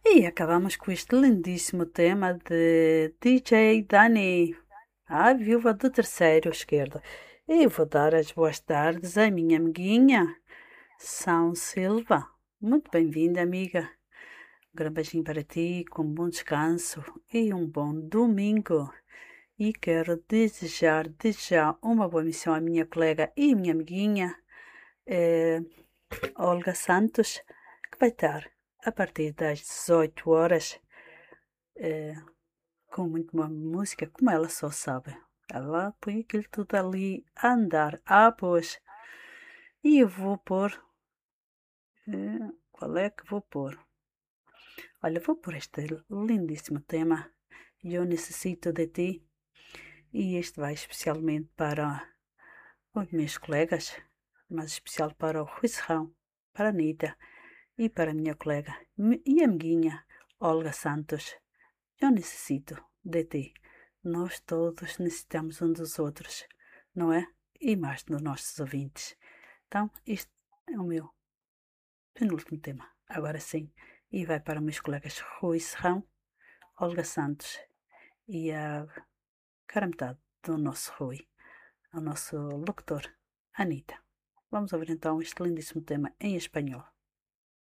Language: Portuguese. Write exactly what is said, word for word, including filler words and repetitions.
E acabamos com este lindíssimo tema de D J Dani, a viúva do terceiro esquerdo. E vou dar as boas tardes à minha amiguinha, São Silva. Muito bem-vinda, amiga. Um grande beijinho para ti, com um bom descanso e um bom domingo. E quero desejar, desejar uma boa missão à minha colega e minha amiguinha, eh, Olga Santos, que vai estar a partir das dezoito horas, eh, com muito boa música, como ela só sabe. Ela põe aquilo tudo ali a andar. Ah, pois. E eu vou pôr. eh, qual é que vou pôr? Olha, vou pôr este lindíssimo tema. Eu necessito de ti. E este vai especialmente para os meus colegas, mas especial para o Rui Serrão, para a Anitta e para a minha colega e amiguinha Olga Santos. Eu necessito de ti. Nós todos necessitamos um dos outros, não é? E mais dos nossos ouvintes. Então, este é o meu penúltimo tema. Agora sim. E vai para meus colegas Rui Serrão, Olga Santos e a cara metade do nosso Rui, o nosso locutor, Anitta. Vamos ouvir então este lindíssimo tema em espanhol.